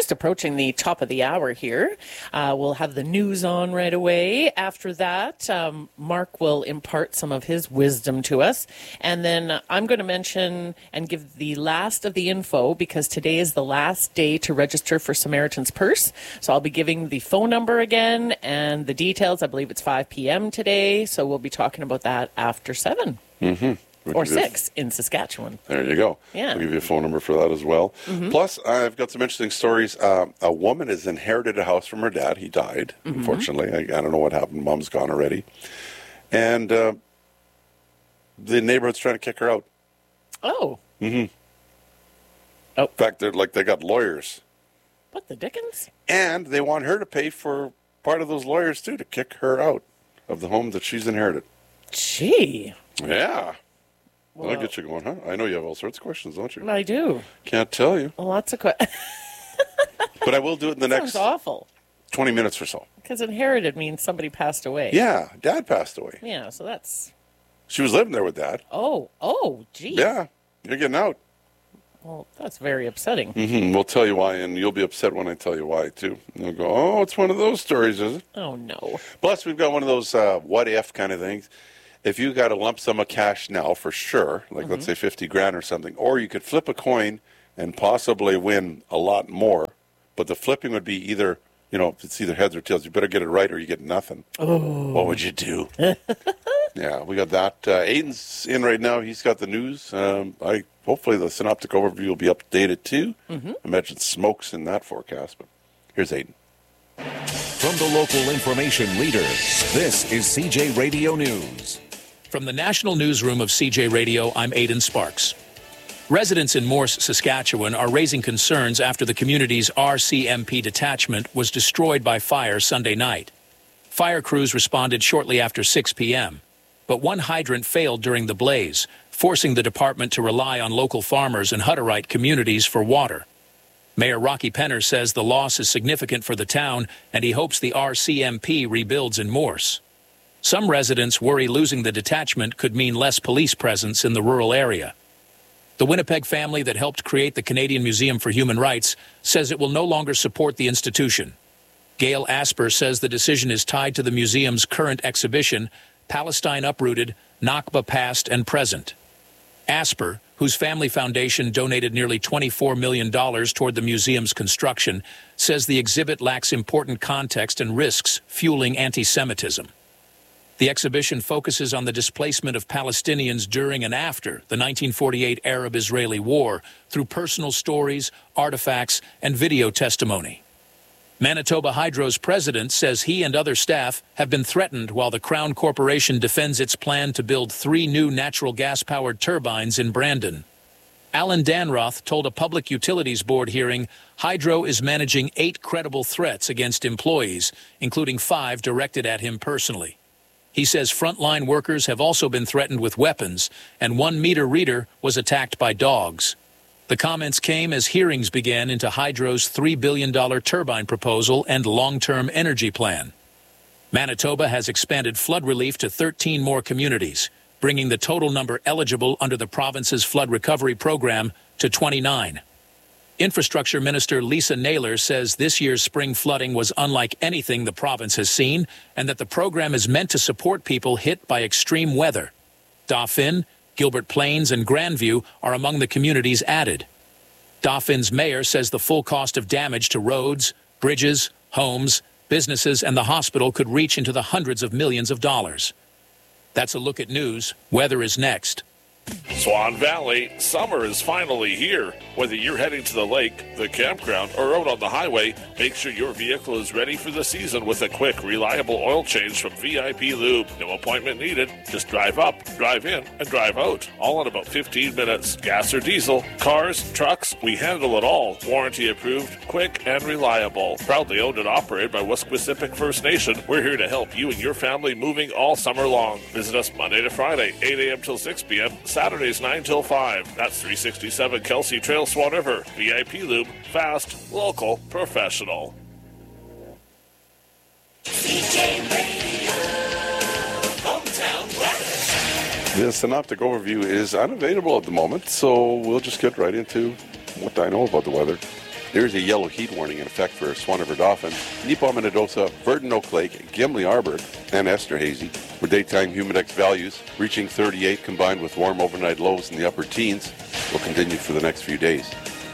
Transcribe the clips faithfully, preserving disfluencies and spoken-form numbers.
just approaching the top of the hour here. Uh, we'll have the news on right away. After that, um, Mark will impart some of his wisdom to us. And then I'm going to mention and give the last of the info because today is the last day to register for Samaritan's Purse. So I'll be giving the phone number again and the details. I believe it's five p.m. today. So we'll be talking about that after seven. Mm-hmm. We'll or six in Saskatchewan. There you go. Yeah. I'll give you a phone number for that as well. Mm-hmm. Plus, I've got some interesting stories. Uh, a woman has inherited a house from her dad. He died, mm-hmm. unfortunately. I, I don't know what happened. Mom's gone already. And uh, the neighborhood's trying to kick her out. Oh. Mm-hmm. Oh. In fact, they're like they got lawyers. What the dickens? And they want her to pay for part of those lawyers, too, to kick her out of the home that she's inherited. Gee. Yeah. Well, That'll get you going, huh? I know you have all sorts of questions, don't you? I do. Can't tell you. Lots of questions. But I will do it in the next awful. twenty minutes or so. Because inherited means somebody passed away. Yeah, Dad passed away. Yeah, so that's... She was living there with Dad. Oh, oh, geez. Yeah, you're getting out. Well, that's very upsetting. Mm-hmm. We'll tell you why, and you'll be upset when I tell you why, too. And you'll go, oh, it's one of those stories, is it? Oh, no. Plus, we've got one of those uh, what-if kind of things. If you got a lump sum of cash now, for sure, like mm-hmm. let's say fifty grand or something, or you could flip a coin and possibly win a lot more, but the flipping would be either, you know, it's either heads or tails. You better get it right or you get nothing. Oh. What would you do? Yeah, we got that. Uh, Aiden's in right now. He's got the news. Um, I hopefully the synoptic overview will be updated too. Mm-hmm. I imagine smoke's in that forecast, but here's Aiden. From the local information leader, this is C J Radio News. From the National Newsroom of C J Radio, I'm Aidan Sparks. Residents in Morse, Saskatchewan are raising concerns after the community's R C M P detachment was destroyed by fire Sunday night. Fire crews responded shortly after six p.m., but one hydrant failed during the blaze, forcing the department to rely on local farmers and Hutterite communities for water. Mayor Rocky Penner says the loss is significant for the town, and he hopes the R C M P rebuilds in Morse. Some residents worry losing the detachment could mean less police presence in the rural area. The Winnipeg family that helped create the Canadian Museum for Human Rights says it will no longer support the institution. Gail Asper says the decision is tied to the museum's current exhibition, Palestine Uprooted, Nakba Past and Present. Asper, whose family foundation donated nearly twenty-four million dollars toward the museum's construction, says the exhibit lacks important context and risks fueling anti-Semitism. The exhibition focuses on the displacement of Palestinians during and after the nineteen forty-eight Arab-Israeli War through personal stories, artifacts, and video testimony. Manitoba Hydro's president says he and other staff have been threatened while the Crown Corporation defends its plan to build three new natural gas-powered turbines in Brandon. Alan Danroth told a Public Utilities Board hearing Hydro is managing eight credible threats against employees, including five directed at him personally. He says frontline workers have also been threatened with weapons, and one meter reader was attacked by dogs. The comments came as hearings began into Hydro's three billion dollars turbine proposal and long-term energy plan. Manitoba has expanded flood relief to thirteen more communities, bringing the total number eligible under the province's flood recovery program to twenty-nine. Infrastructure Minister Lisa Naylor says this year's spring flooding was unlike anything the province has seen and that the program is meant to support people hit by extreme weather. Dauphin, Gilbert Plains, and Grandview are among the communities added. Dauphin's mayor says the full cost of damage to roads, bridges, homes, businesses, and the hospital could reach into the hundreds of millions of dollars. That's a look at news. Weather is next. Swan Valley, summer is finally here. Whether you're heading to the lake, the campground, or out on the highway, make sure your vehicle is ready for the season with a quick, reliable oil change from V I P Lube. No appointment needed. Just drive up, drive in, and drive out. All in about fifteen minutes. Gas or diesel, cars, trucks, we handle it all. Warranty approved, quick, and reliable. Proudly owned and operated by Wesquisipic First Nation, we're here to help you and your family moving all summer long. Visit us Monday to Friday, eight a.m. till six p.m., Saturdays nine till five. That's three sixty-seven Kelsey Trail, Swan River. V I P Lube, fast, local, professional. C J Radio, hometown weather. The synoptic overview is unavailable at the moment, so we'll just get right into what I know about the weather. There's a yellow heat warning in effect for Swan River Dauphin, Neepaw-Minnedosa, Verdon Oak Lake, Gimli Arbour, and Esterhazy, where daytime humidex values reaching thirty-eight combined with warm overnight lows in the upper teens will continue for the next few days.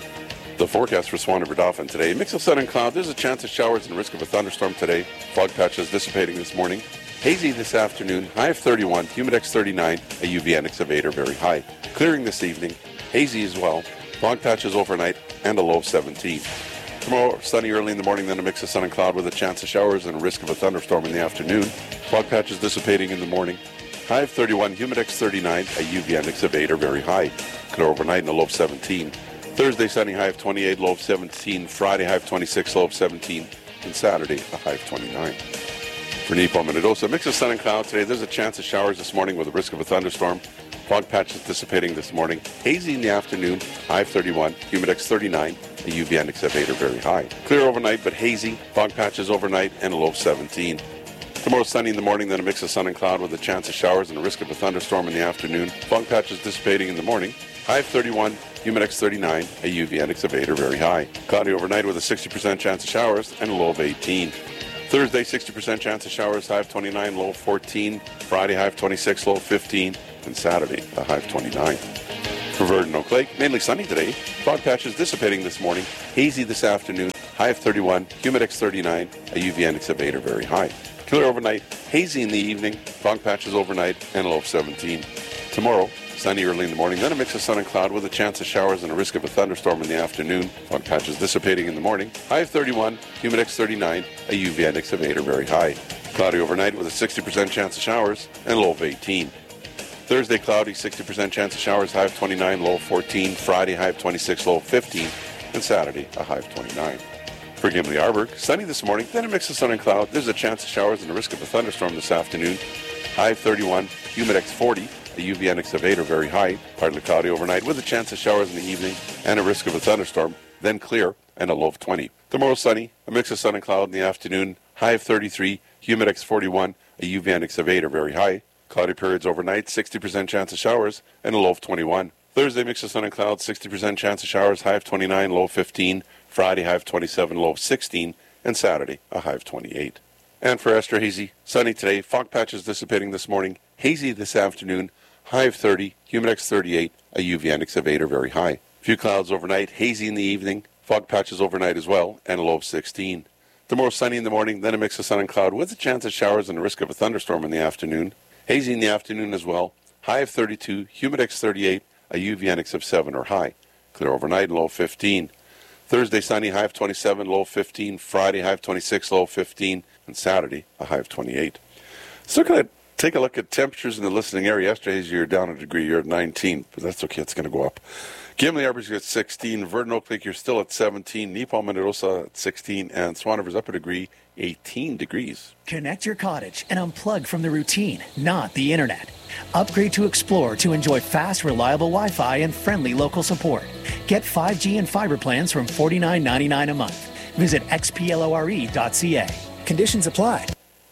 The forecast for Swan River Dauphin today, mix of sun and cloud. There's a chance of showers and risk of a thunderstorm today. Fog patches dissipating this morning. Hazy this afternoon, high of thirty-one, humidex thirty-nine, a U V index of eight or very high. Clearing this evening, hazy as well. Fog patches overnight and a low of seventeen. Tomorrow, sunny early in the morning, then a mix of sun and cloud with a chance of showers and a risk of a thunderstorm in the afternoon. Fog patches dissipating in the morning. High of thirty-one, humidex thirty-nine, a U V index of eight or very high. Clear overnight and a low of seventeen. Thursday, sunny, high of twenty-eight, low of seventeen. Friday, high of twenty-six, low of seventeen. And Saturday, a high of twenty-nine. For Neepaw-Minnedosa, mix of sun and cloud today. There's a chance of showers this morning with a risk of a thunderstorm. Fog patches dissipating this morning. Hazy in the afternoon, high of thirty-one, humidex thirty-nine, a U V index of eight or very high. Clear overnight, but hazy. Fog patches overnight and a low of seventeen. Tomorrow, sunny in the morning, then a mix of sun and cloud with a chance of showers and a risk of a thunderstorm in the afternoon. Fog patches dissipating in the morning. High of thirty-one, humidex thirty-nine, a U V index of eight or very high. Cloudy overnight with a sixty percent chance of showers and a low of eighteen. Thursday, sixty percent chance of showers, high of twenty-nine, low of fourteen. Friday, high of twenty-six, low of fifteen. And Saturday, a high of twenty-nine. For Verdon Oak Lake, mainly sunny today. Fog patches dissipating this morning. Hazy this afternoon. High of thirty-one, humidex thirty-nine, a U V index of eight or very high. Clear overnight, hazy in the evening. Fog patches overnight and a low of seventeen. Tomorrow, sunny early in the morning, then a mix of sun and cloud with a chance of showers and a risk of a thunderstorm in the afternoon. Fog patches dissipating in the morning. High of thirty-one, humidex thirty-nine, a U V index of eight or very high. Cloudy overnight with a sixty percent chance of showers and a low of eighteen. Thursday, cloudy, sixty percent chance of showers, high of twenty-nine, low of fourteen. Friday, high of twenty-six, low of fifteen. And Saturday, a high of twenty-nine. For Gimli Arbour, sunny this morning, then a mix of sun and cloud. There's a chance of showers and a risk of a thunderstorm this afternoon. High of thirty-one, humidex forty, a U V index of eight or very high. Partly cloudy overnight with a chance of showers in the evening and a risk of a thunderstorm. Then clear and a low of twenty. Tomorrow, sunny, a mix of sun and cloud in the afternoon. High of thirty-three, humidex forty-one, a U V index of eight or very high. Cloudy periods overnight, sixty percent chance of showers, and a low of twenty-one. Thursday, mix of sun and clouds, sixty percent chance of showers, high of twenty-nine, low of fifteen. Friday, high of twenty-seven, low of sixteen. And Saturday, a high of twenty-eight. And for Esterhazy, sunny today, fog patches dissipating this morning, hazy this afternoon, high of thirty, humidex thirty-eight, a U V index of eight or very high. Few clouds overnight, hazy in the evening, fog patches overnight as well, and a low of sixteen. Tomorrow, sunny in the morning, then a mix of sun and cloud with a chance of showers and a risk of a thunderstorm in the afternoon. Hazy in the afternoon as well. High of thirty-two, humidex thirty-eight, a U V index of seven or high. Clear overnight, low of fifteen. Thursday, sunny, high of twenty-seven, low of fifteen. Friday, high of twenty-six, low of fifteen. And Saturday, a high of twenty-eight. So we're going to take a look at temperatures in the listening area. Yesterday, you're down a degree. You're at nineteen, but that's okay. It's going to go up. Gimli Arbour's at sixteen. Verdon Oak Lake, you're still at seventeen. Neepaw-Minnedosa at sixteen. And Swan River's up a degree, eighteen degrees. Connect your cottage and unplug from the routine, not the internet. Upgrade to Explore to enjoy fast, reliable Wi-Fi and friendly local support. Get five G and fiber plans from forty-nine ninety-nine a month. Visit x p lore dot c a. Conditions apply.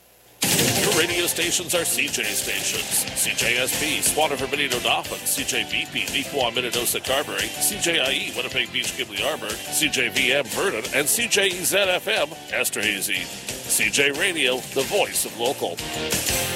Your radio stations are C J stations. C J S P, Swan River Benito Dauphin, C J V P, Neepaw-Minnedosa Carberry, C J I E, Winnipeg Beach Gimli Arbour, C J V M Verdon, and C J E Z F M Esterhazy. C J Radio, the voice of local.